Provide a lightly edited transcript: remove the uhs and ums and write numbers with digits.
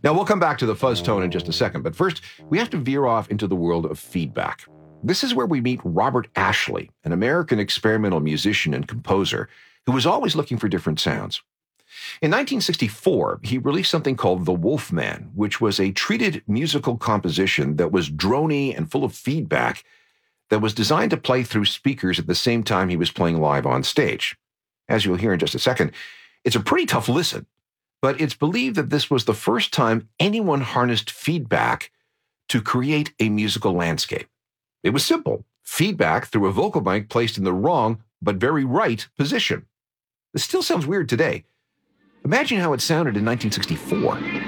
Now, we'll come back to the fuzz tone in just a second, but first, we have to veer off into the world of feedback. This is where we meet Robert Ashley, an American experimental musician and composer who was always looking for different sounds. In 1964, he released something called The Wolfman, which was a treated musical composition that was drony and full of feedback that was designed to play through speakers at the same time he was playing live on stage. As you'll hear in just a second, it's a pretty tough listen, but it's believed that this was the first time anyone harnessed feedback to create a musical landscape. It was simple: feedback through a vocal mic placed in the wrong but very right position. This still sounds weird today. Imagine how it sounded in 1964.